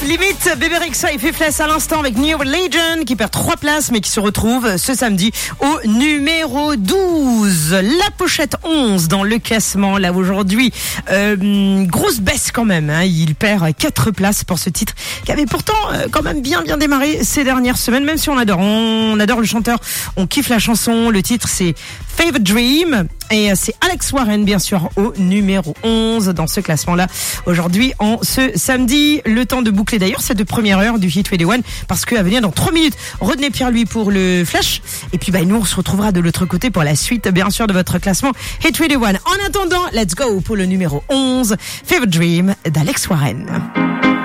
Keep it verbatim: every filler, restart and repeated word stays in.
Off Limit, Bébé Rexha et Fifless à l'instant avec New Religion qui perd trois places mais qui se retrouve ce samedi au numéro douze. La pochette onze dans le classement là aujourd'hui. Euh, grosse baisse quand même, hein. Il perd quatre places pour ce titre qui avait pourtant euh, quand même bien bien démarré ces dernières semaines, même si on adore. On adore le chanteur, on kiffe la chanson. Le titre c'est Favorite Dream et c'est Alex Warren bien sûr au numéro onze dans ce classement là aujourd'hui en ce samedi. Le temps de boucler d'ailleurs cette première heure du Hit vingt et un parce qu'à venir dans trois minutes Rodney Pierre-Louis pour le flash et puis bah nous on se retrouvera de l'autre côté pour la suite bien sûr de votre classement Hit vingt et un. En attendant, let's go pour le numéro onze, Favorite Dream d'Alex Warren.